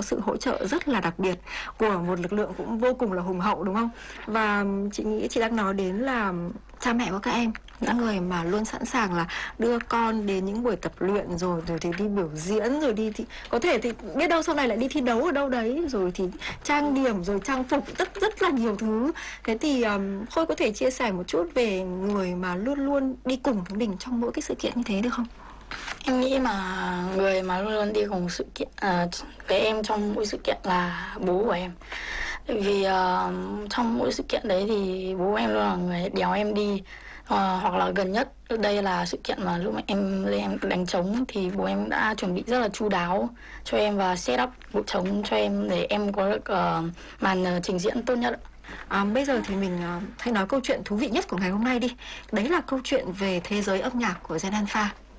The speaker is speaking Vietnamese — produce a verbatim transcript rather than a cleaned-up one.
có sự hỗ trợ rất là đặc biệt của một lực lượng cũng vô cùng là hùng hậu, đúng không? Và chị nghĩ chị đang nói đến là cha mẹ của các em, những người mà luôn sẵn sàng là đưa con đến những buổi tập luyện, rồi rồi thì đi biểu diễn, rồi đi thì có thể thì biết đâu sau này lại đi thi đấu ở đâu đấy, rồi thì trang điểm, rồi trang phục, rất rất là nhiều thứ. Thế thì um, Khôi có thể chia sẻ một chút về người mà luôn luôn đi cùng với mình trong mỗi cái sự kiện như thế được không? Em nghĩ mà người mà luôn luôn đi cùng sự kiện à, với em trong mỗi sự kiện là bố của em. Tại vì uh, trong mỗi sự kiện đấy thì bố em luôn là người đèo em đi. uh, Hoặc là gần nhất đây là sự kiện mà lúc mà em lên em đánh trống thì bố em đã chuẩn bị rất là chu đáo cho em và set up bộ trống cho em để em có được uh, màn uh, trình diễn tốt nhất. À, bây giờ thì mình uh, hãy nói câu chuyện thú vị nhất của ngày hôm nay đi. Đấy là câu chuyện về thế giới âm nhạc của Gen Alpha.